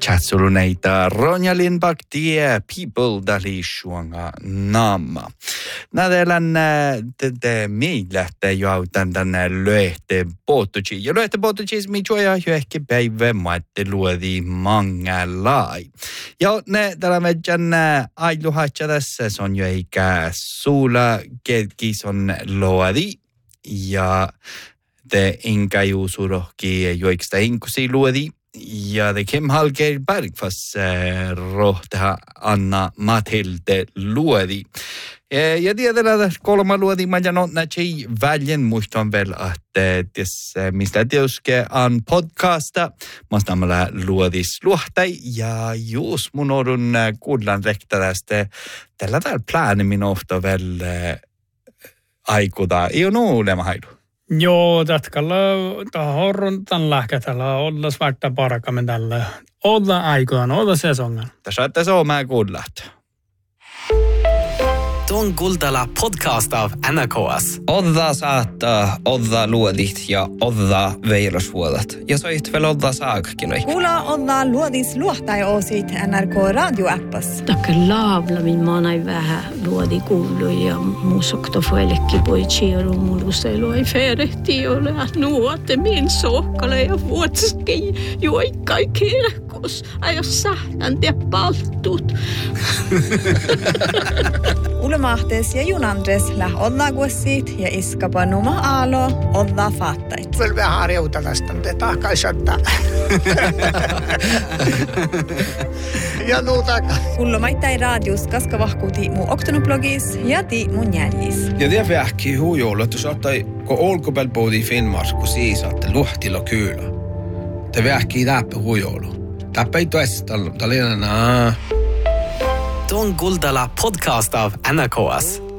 chatsuluneita Ronja Lindbäck tie people dali shuanga namma. Nädelän te miilähtä jo tänne löhte potuchi. Ja löhte potuchis mi joja jo ehkä päivä maatte luodi mangalai. Ja ne tällä meidän ailuhatsa tässä on jo eikä suula kelkis on luodi. Ja te inka juusurohki joiksta inkusi luodi. Ja det Kim Hallberg fast rohta Anna Mathilde luodi. Ja tiedetään, että kolma luodi mä janon näin väljen muistan vielä, että mistä tietysti on podcasta. Mä stamalla luodis luohtai ja jos mun odun kuullaan rekta tästä tällä plaani min ofta väl aikuda. Ei ole nuulema haidu. Joo, tatkalla horruntan lähkätällä olla svarta parakamen tällä. Olla aikojan, olla sesongan. Tässä on tässä mä kuullat. Tuon Kultala podcast av NKS. Odda saattaa, odda luodit ja odda veilosvuodat. Ja soit vel odda saakkin. Kuula odda luodis luohtai-osit NRK radioappas. Takke laavlamin maanai vähän luodi kuului ja musokto fuelekki poi chiero muluselo ei ferehti ole nuote min sohkale ja vuotski juikkai kirkos. Ajo sähtän te paltut. Ulmahtes ja Junandres läh odlaguossit ja iskapa numa aalo odla faattait. Väl vähän harjouta tästä, mutta tahkaisattaa. Ja nuutaka. Ullomaittai radius kaskavahkuuti mu oktonoblogis ja ti mun jäljis. Ja det vähki huijoulu, saattai kun olkopelpoodi Finnmark, kun siis saatte luhtilla kyllä. Te vähki läppä huijoulu. Läppä ei toista, talina. Tuon Kultala podcast av NKS.